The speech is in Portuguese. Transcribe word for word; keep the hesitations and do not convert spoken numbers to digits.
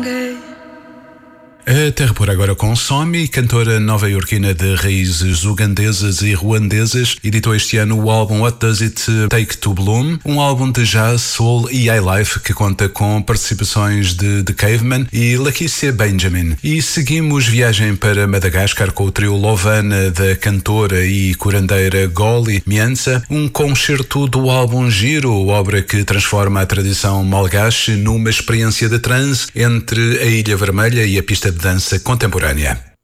A Terra por agora consome, cantora nova-iorquina de raízes ugandesas e ruandesas, editou este ano o álbum What Does It Take to Bloom, um álbum de jazz, soul e highlife que conta com participações de The Caveman e Lakecia Benjamin. E seguimos viagem para Madagascar com o trio Lovana da cantora e curandeira Goli Miança, um concerto do álbum Giro, obra que transforma a tradição malgache numa experiência de transe entre a Ilha Vermelha e a pista de dança contemporânea.